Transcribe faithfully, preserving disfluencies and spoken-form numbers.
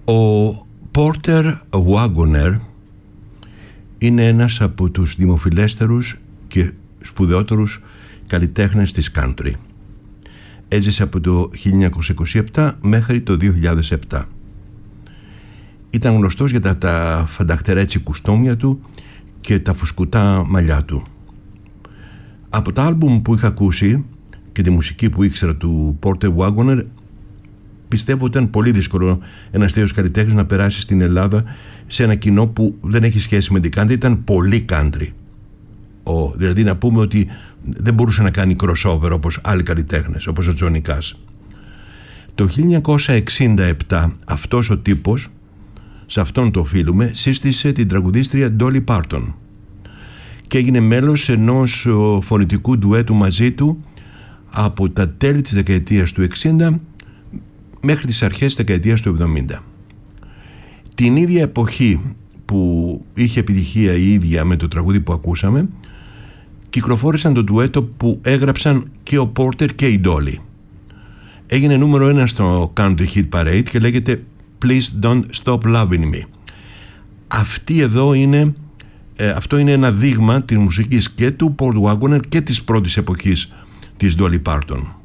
Ο Porter Wagoner είναι ένας από τους δημοφιλέστερους και σπουδαιότερους καλλιτέχνες της country. Έζησε από το χίλια εννιακόσια είκοσι επτά μέχρι το δύο χιλιάδες επτά. Ήταν γνωστός για τα, τα φανταχτερά έτσι κουστόμια του και τα φουσκωτά μαλλιά του. Από τα άλμπουμ που είχα ακούσει και τη μουσική που ήξερα του Porter Wagoner, πιστεύω ότι ήταν πολύ δύσκολο ένας τέτοιος καλλιτέχνης να περάσει στην Ελλάδα σε ένα κοινό που δεν έχει σχέση με την country. Ήταν πολύ country. Ο, δηλαδή να πούμε ότι δεν μπορούσε να κάνει crossover όπως άλλοι καλλιτέχνες, όπως ο Johnny Cash. Το χίλια εννιακόσια εξήντα επτά αυτός ο τύπος, σε αυτόν το οφείλουμε, σύστησε την τραγουδίστρια Dolly Parton και έγινε μέλος ενός φωνητικού ντουέτου μαζί του από τα τέλη της δεκαετίας του εξήντα μέχρι τις αρχές της δεκαετίας του εβδομήντα. Την ίδια εποχή που είχε επιτυχία η ίδια με το τραγούδι που ακούσαμε, κυκλοφόρησαν το ντουέτο που έγραψαν και ο Porter και η Dolly. Έγινε νούμερο ένα στο Country Hit Parade και λέγεται Please Don't Stop Loving Me. Αυτή εδώ είναι, ε, αυτό είναι ένα δείγμα της μουσικής και του Porter Wagoner και της πρώτης εποχής της Dolly Parton.